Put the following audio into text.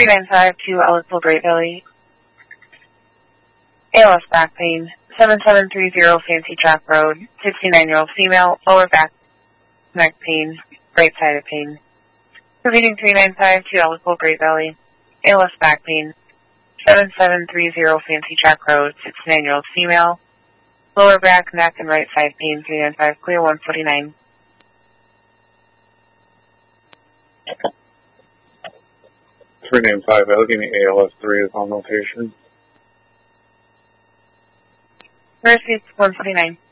3952 Ellisville, Great Valley. ALS back pain. 7730 Fancy Track Road. 69-year-old female. Lower back, neck pain. Right side of pain. Repeating 3952 Ellisville, Great Valley. ALS back pain. 7730 Fancy Track Road. 69-year-old female. Lower back, neck, and right side pain. 395 clear. 149. 395 Allegheny ALS3 is on location. Mercy 149.